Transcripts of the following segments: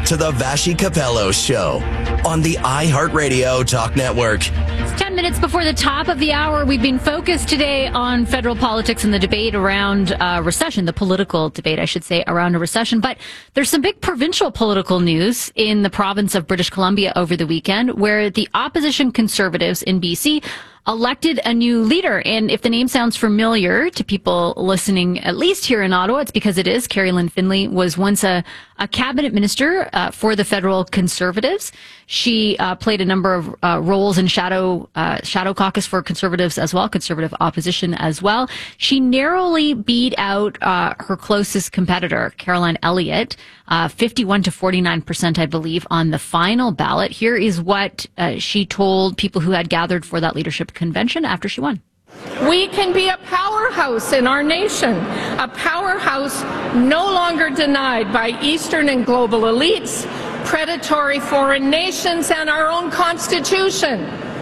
to the Vassy Capello Show on the iHeartRadio Talk Network. 10 minutes before the top of the hour, we've been focused today on federal politics and the debate around recession, the political debate, I should say, around a recession. But there's some big provincial political news in the province of British Columbia over the weekend, where the opposition Conservatives in BC elected a new leader. And if the name sounds familiar to people listening, at least here in Ottawa, it's because it is. Carrie Lynn Findlay was once a cabinet minister for the federal Conservatives. She played a number of roles in shadow caucus for Conservatives as well, Conservative opposition as well. She narrowly beat out her closest competitor, Caroline Elliott, 51 to 49%, I believe, on the final ballot. Here is what she told people who had gathered for that leadership convention after she won. We can be a powerhouse in our nation, a powerhouse no longer denied by Eastern and global elites, predatory foreign nations, and our own Constitution.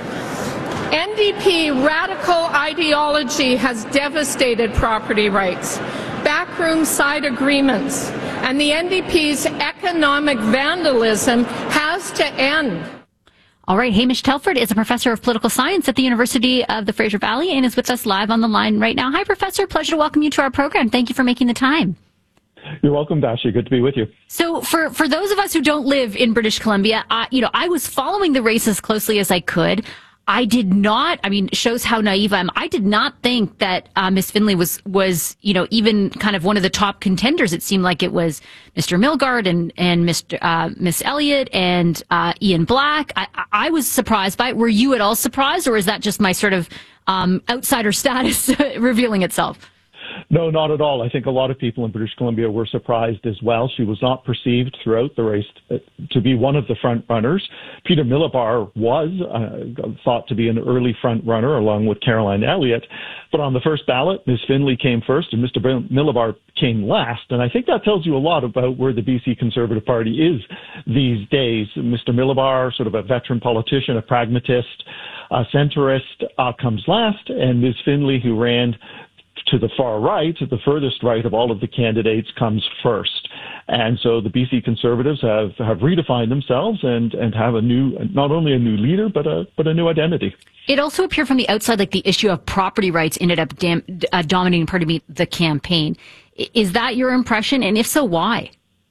NDP radical ideology has devastated property rights, backroom side agreements, and the NDP's economic vandalism has to end. All right, Hamish Telford is a professor of political science at the University of the Fraser Valley and is with us live on the line right now. Hi, Professor. Pleasure to welcome you to our program. Thank you for making the time. You're welcome, Vassy. Good to be with you. So for those of us who don't live in British Columbia, I was following the race as closely as I could. I did not, shows how naive I am. I did not think that Ms. Findlay was even kind of one of the top contenders. It seemed like it was Mr. Milgaard and Miss Elliott and Ian Black. I was surprised by it. Were you at all surprised, or is that just my sort of outsider status revealing itself? No, not at all. I think a lot of people in British Columbia were surprised as well. She was not perceived throughout the race to be one of the front runners. Peter Millibar was thought to be an early front runner along with Caroline Elliott. But on the first ballot, Ms. Findlay came first and Mr. Millibar came last. And I think that tells you a lot about where the BC Conservative Party is these days. Mr. Millibar, sort of a veteran politician, a pragmatist, a centrist, comes last. And Ms. Findlay, who ran to the far right, the furthest right of all of the candidates, comes first. And so the BC Conservatives have redefined themselves and have not only a new leader, but a new identity. It also appeared from the outside like the issue of property rights ended up dominating, the campaign. Is that your impression? And if so, why?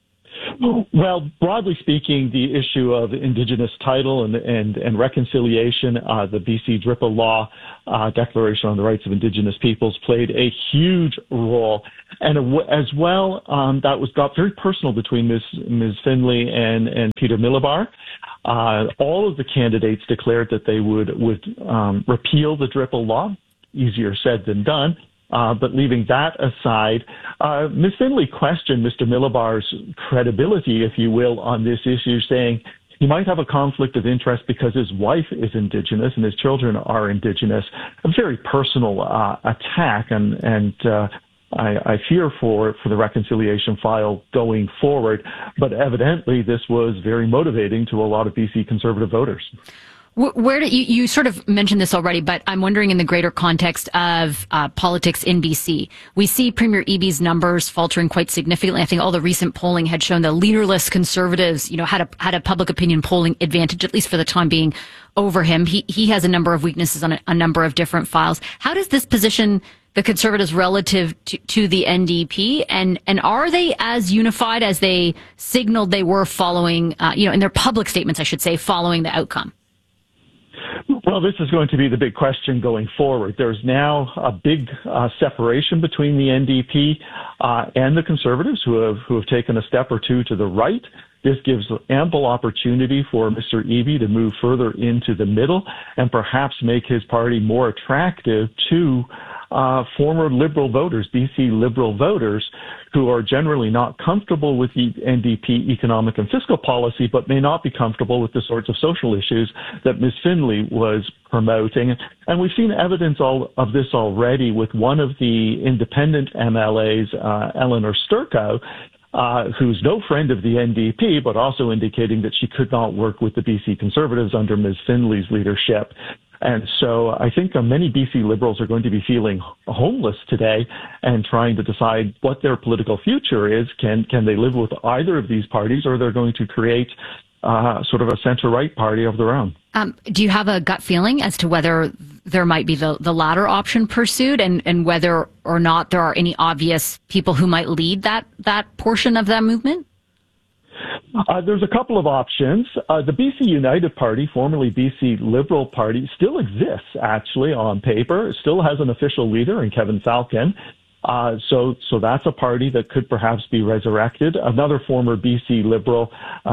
Well, broadly speaking, the issue of Indigenous title and reconciliation, the BC DRIPA law, Declaration on the Rights of Indigenous Peoples, played a huge role. And as well, that got very personal between Ms. Findlay and Peter Millibar. All of the candidates declared that they would repeal the DRIPA law. Easier said than done. But leaving that aside, Ms. Findlay questioned Mr. Millibar's credibility, if you will, on this issue, saying he might have a conflict of interest because his wife is Indigenous and his children are Indigenous. A very personal attack, and I fear for the reconciliation file going forward. But evidently, this was very motivating to a lot of BC Conservative voters. Where do you sort of mentioned this already, but I'm wondering in the greater context of politics in BC, we see Premier Eby's numbers faltering quite significantly. I think all the recent polling had shown the leaderless Conservatives, had a public opinion polling advantage, at least for the time being, over him. He has a number of weaknesses on a number of different files. How does this position the Conservatives relative to the NDP, and are they as unified as they signaled they were following, in their public statements, I should say, following the outcome? Well, this is going to be the big question going forward. There's now a big separation between the NDP and the Conservatives who have taken a step or two to the right. This gives ample opportunity for Mr. Eby to move further into the middle and perhaps make his party more attractive to former Liberal voters, BC Liberal voters, who are generally not comfortable with the NDP economic and fiscal policy, but may not be comfortable with the sorts of social issues that Ms. Findlay was promoting. And we've seen evidence of this already with one of the independent MLAs, Eleanor Sturcow, who's no friend of the NDP, but also indicating that she could not work with the BC Conservatives under Ms. Findlay's leadership. And so I think many BC Liberals are going to be feeling homeless today and trying to decide what their political future is. Can they live with either of these parties, or they're going to create sort of a center-right party of their own? Do you have a gut feeling as to whether there might be the latter option pursued, and whether or not there are any obvious people who might lead that portion of that movement? There's a couple of options. The BC United Party, formerly BC Liberal Party, still exists, actually, on paper. It still has an official leader in Kevin Falcon. So that's a party that could perhaps be resurrected. Another former BC Liberal,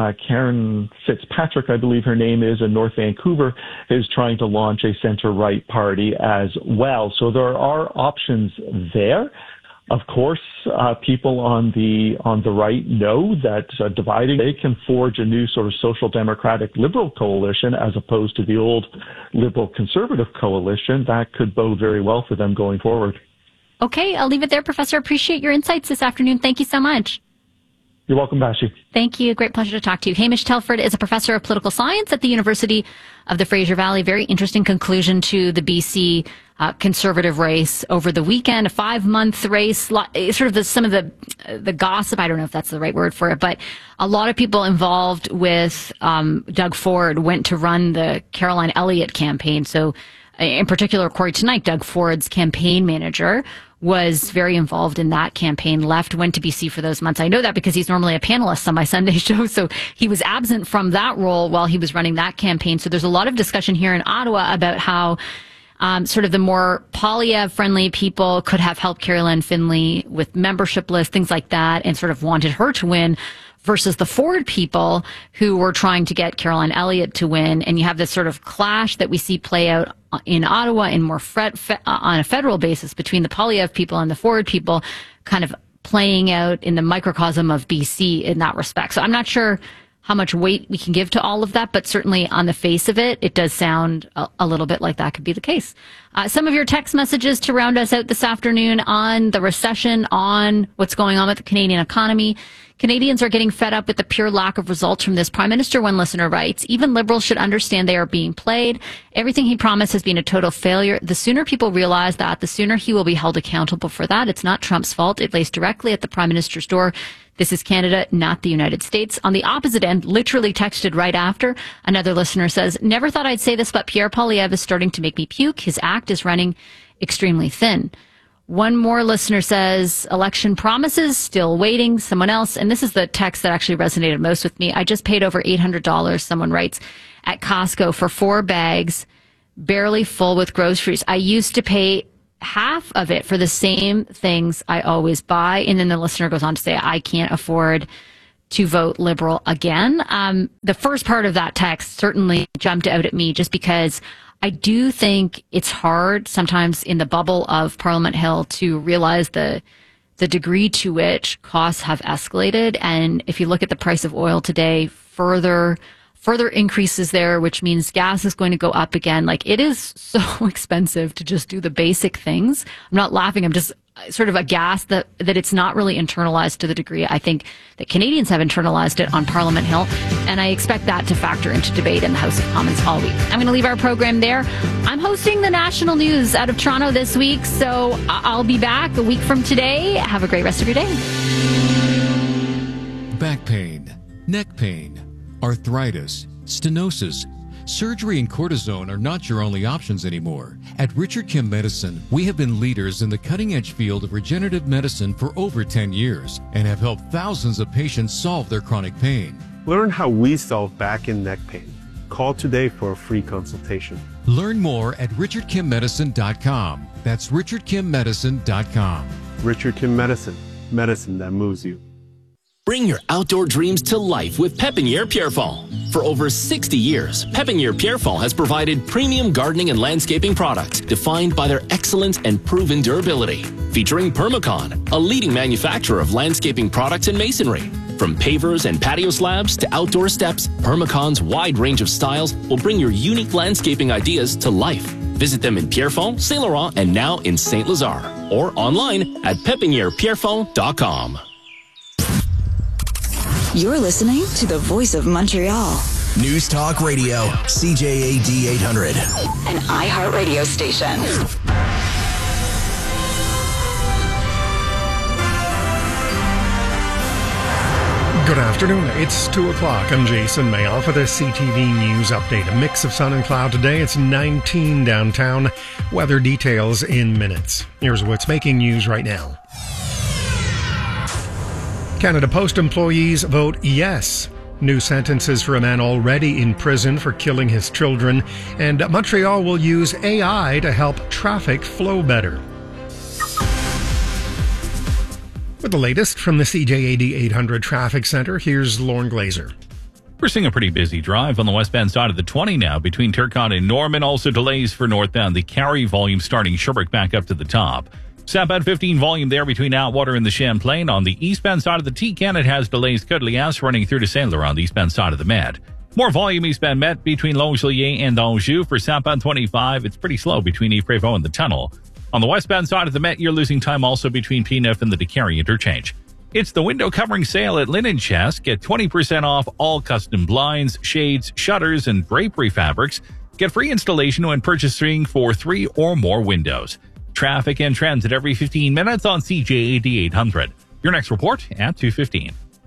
Karen Fitzpatrick, I believe her name is, in North Vancouver, is trying to launch a center-right party as well. So there are options there. Of course, people on the right know that dividing, they can forge a new sort of social democratic liberal coalition as opposed to the old liberal conservative coalition. That could bode very well for them going forward. Okay, I'll leave it there, Professor. Appreciate your insights this afternoon. Thank you so much. You're welcome, Bashi. Thank you. Great pleasure to talk to you. Hamish Telford is a professor of political science at the University of the Fraser Valley. Very interesting conclusion to the BC conservative race over the weekend. A 5-month race, sort of some of the gossip. I don't know if that's the right word for it, but a lot of people involved with Doug Ford went to run the Caroline Elliott campaign. So in particular, according to tonight, Doug Ford's campaign manager was very involved in that campaign, went to BC for those months. I know that because he's normally a panelist on my Sunday show, so he was absent from that role while he was running that campaign. So there's a lot of discussion here in Ottawa about how sort of the more Poilievre-friendly people could have helped Caroline Finley with membership lists, things like that, and sort of wanted her to win, versus the Ford people who were trying to get Caroline Elliott to win. And you have this sort of clash that we see play out in Ottawa and more on a federal basis between the Poilievre people and the Ford people, kind of playing out in the microcosm of BC in that respect. So I'm not sure how much weight we can give to all of that, but certainly on the face of it, it does sound a little bit like that could be the case. Some of your text messages to round us out this afternoon on the recession, on what's going on with the Canadian economy. Canadians are getting fed up with the pure lack of results from this Prime Minister, one listener writes. Even Liberals should understand they are being played. Everything he promised has been a total failure. The sooner people realize that, the sooner he will be held accountable for that. It's not Trump's fault. It lays directly at the Prime Minister's door. This is Canada, not the United States. On the opposite end, literally texted right after, another listener says, never thought I'd say this, but Pierre Poilievre is starting to make me puke. His act is running extremely thin. One more listener says, election promises, still waiting. Someone else, and this is the text that actually resonated most with me. I just paid over $800, someone writes, at Costco for 4 bags, barely full with groceries. I used to pay half of it for the same things I always buy. And then the listener goes on to say, I can't afford to vote Liberal again. The first part of that text certainly jumped out at me just because I do think it's hard sometimes in the bubble of Parliament Hill to realize the degree to which costs have escalated. And if you look at the price of oil today, further increases there, which means gas is going to go up again. Like, it is so expensive to just do the basic things. I'm not laughing. I'm just sort of aghast that it's not really internalized to the degree I think that Canadians have internalized it on Parliament Hill. And I expect that to factor into debate in the House of Commons all week. I'm going to leave our program there. I'm hosting the national news out of Toronto this week, so I'll be back a week from today. Have a great rest of your day. Back pain, neck pain, arthritis, stenosis. Surgery and cortisone are not your only options anymore. At Richard Kim Medicine, we have been leaders in the cutting-edge field of regenerative medicine for over 10 years and have helped thousands of patients solve their chronic pain. Learn how we solve back and neck pain. Call today for a free consultation. Learn more at richardkimmedicine.com. That's richardkimmedicine.com. Richard Kim Medicine. Medicine that moves you. Bring your outdoor dreams to life with Pépinière Pierrefonds. For over 60 years, Pépinière Pierrefonds has provided premium gardening and landscaping products defined by their excellent and proven durability. Featuring Permacon, a leading manufacturer of landscaping products and masonry. From pavers and patio slabs to outdoor steps, Permacon's wide range of styles will bring your unique landscaping ideas to life. Visit them in Pierrefonds, Saint Laurent, and now in Saint Lazare, or online at pepinierpierrefonds.com. You're listening to the Voice of Montreal, News Talk Radio, CJAD 800. An iHeartRadio station. Good afternoon. It's 2 o'clock. I'm Jason Mayoff for the CTV News Update. A mix of sun and cloud today. It's 19 downtown. Weather details in minutes. Here's what's making news right now. Canada Post employees vote yes. New sentences for a man already in prison for killing his children. And Montreal will use AI to help traffic flow better. With the latest from the CJAD 800 Traffic Center, here's Lauren Glazer. We're seeing a pretty busy drive on the westbound side of the 20 now between Turcotte and Norman. Also delays for northbound. The Carrie volume starting Sherbrooke back up to the top. Southbound 15 volume there between Atwater and the Champlain. On the eastbound side of the T-Can, it has delays Côte-Lias running through to Saint Laurent on the eastbound side of the Met. More volume eastbound Met between Longueuil and Anjou. For southbound 25, it's pretty slow between Yves-Prévost and the Tunnel. On the westbound side of the Met, you're losing time also between P9 and the DeCarry interchange. It's the window covering sale at Linen Chest. Get 20% off all custom blinds, shades, shutters, and drapery fabrics. Get free installation when purchasing for 3 or more windows. Traffic and transit every 15 minutes on CJAD 800. Your next report at 2:15.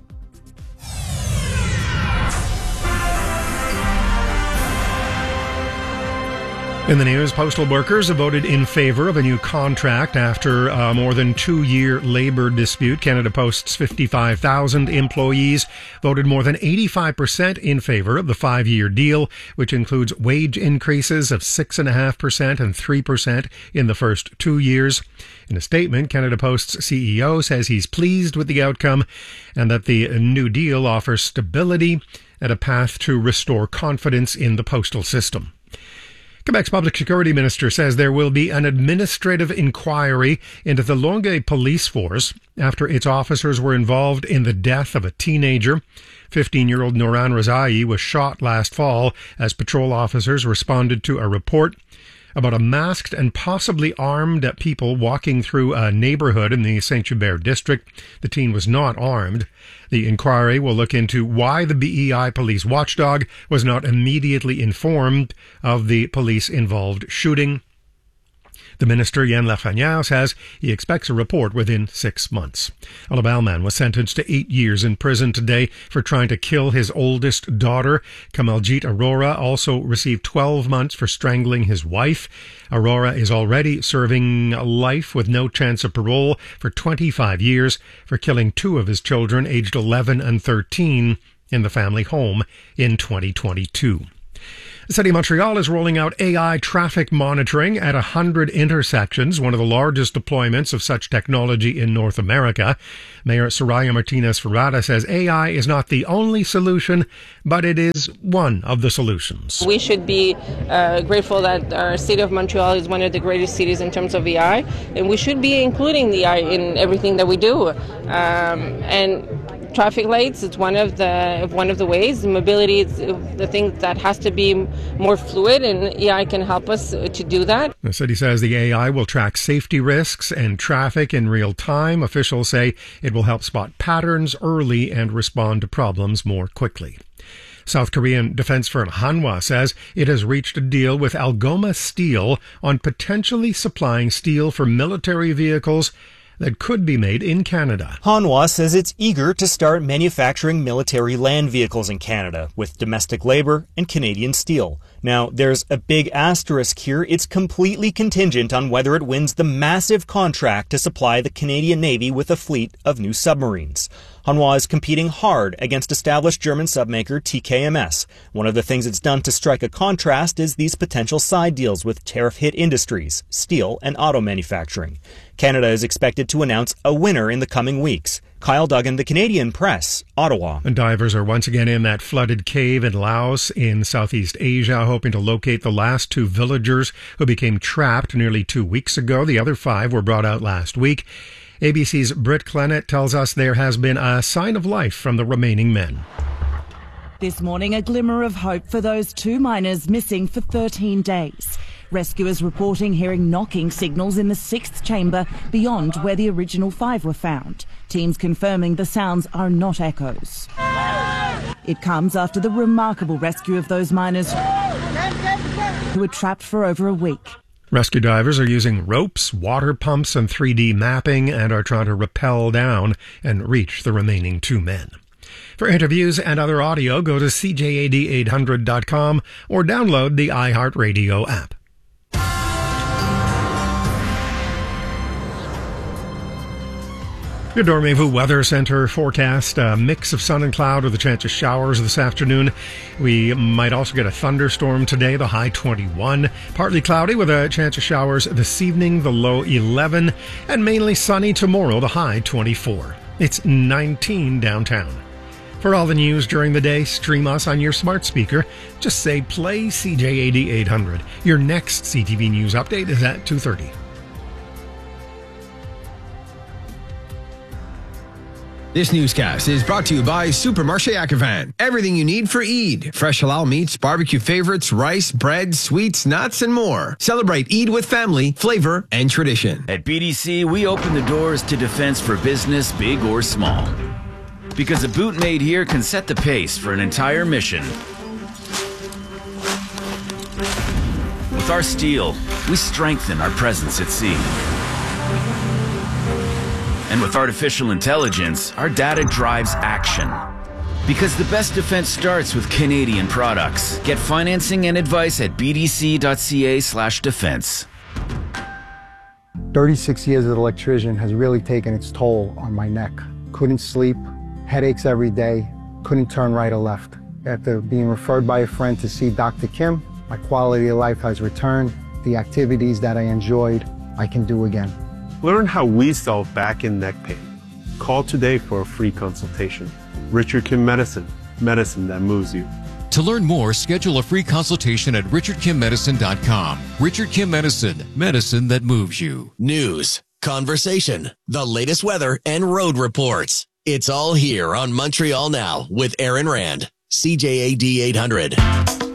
In the news, postal workers have voted in favour of a new contract after a more than 2-year labour dispute. Canada Post's 55,000 employees voted more than 85% in favour of the 5-year deal, which includes wage increases of 6.5% and 3% in the first 2 years. In a statement, Canada Post's CEO says he's pleased with the outcome and that the new deal offers stability and a path to restore confidence in the postal system. Quebec's Public Security Minister says there will be an administrative inquiry into the Longueuil police force after its officers were involved in the death of a teenager. 15-year-old Nouran Razai was shot last fall as patrol officers responded to a report about a masked and possibly armed people walking through a neighborhood in the Saint-Hubert district. The teen was not armed. The inquiry will look into why the BEI police watchdog was not immediately informed of the police-involved shooting. The minister, Yann Lafrenière, says he expects a report within 6 months. A Laval man was sentenced to 8 years in prison today for trying to kill his oldest daughter. Kamaljit Aurora also received 12 months for strangling his wife. Aurora is already serving life with no chance of parole for 25 years for killing 2 of his children, aged 11 and 13, in the family home in 2022. The City of Montreal is rolling out AI traffic monitoring at 100 intersections, one of the largest deployments of such technology in North America. Mayor Soraya Martinez-Ferrada says AI is not the only solution, but it is one of the solutions. We should be grateful that our city of Montreal is one of the greatest cities in terms of AI, and we should be including the AI in everything that we do. And traffic lights, it's one of the ways. Mobility is the thing that has to be more fluid, and AI can help us to do that. The city says the AI will track safety risks and traffic in real time. Officials say it will help spot patterns early and respond to problems more quickly. South Korean defense firm Hanwha says it has reached a deal with Algoma Steel on potentially supplying steel for military vehicles that could be made in Canada. Hanwha says it's eager to start manufacturing military land vehicles in Canada with domestic labor and Canadian steel. Now, there's a big asterisk here. It's completely contingent on whether it wins the massive contract to supply the Canadian Navy with a fleet of new submarines. Hanwha is competing hard against established German submaker TKMS. One of the things it's done to strike a contrast is these potential side deals with tariff-hit industries, steel and auto manufacturing. Canada is expected to announce a winner in the coming weeks. Kyle Duggan, The Canadian Press, Ottawa. And divers are once again in that flooded cave in Laos in Southeast Asia, hoping to locate the last 2 villagers who became trapped nearly 2 weeks ago. The other 5 were brought out last week. ABC's Britt Clennett tells us there has been a sign of life from the remaining men. This morning, a glimmer of hope for those 2 miners missing for 13 days. Rescuers reporting hearing knocking signals in the 6th chamber beyond where the original 5 were found. Teams confirming the sounds are not echoes. It comes after the remarkable rescue of those miners who were trapped for over a week. Rescue divers are using ropes, water pumps, and 3D mapping and are trying to rappel down and reach the remaining 2 men. For interviews and other audio, go to CJAD800.com or download the iHeartRadio app. Your Dormez-vous Weather Center forecast, a mix of sun and cloud with a chance of showers this afternoon. We might also get a thunderstorm today, the high 21. Partly cloudy with a chance of showers this evening, the low 11. And mainly sunny tomorrow, the high 24. It's 19 downtown. For all the news during the day, stream us on your smart speaker. Just say play CJAD 800. Your next CTV News update is at 2:30. This newscast is brought to you by Supermarché Akhavan. Everything you need for Eid. Fresh halal meats, barbecue favorites, rice, bread, sweets, nuts, and more. Celebrate Eid with family, flavor, and tradition. At BDC, we open the doors to defense for business, big or small. Because a boot made here can set the pace for an entire mission. With our steel, we strengthen our presence at sea. And with artificial intelligence, our data drives action. Because the best defense starts with Canadian products. Get financing and advice at bdc.ca/defense. 36 years as an electrician has really taken its toll on my neck. Couldn't sleep, headaches every day, couldn't turn right or left. After being referred by a friend to see Dr. Kim, my quality of life has returned. The activities that I enjoyed, I can do again. Learn how we solve back and neck pain. Call today for a free consultation. Richard Kim Medicine, medicine that moves you. To learn more, schedule a free consultation at richardkimmedicine.com. Richard Kim Medicine, medicine that moves you. News, conversation, the latest weather, and road reports. It's all here on Montreal Now with Aaron Rand, CJAD 800.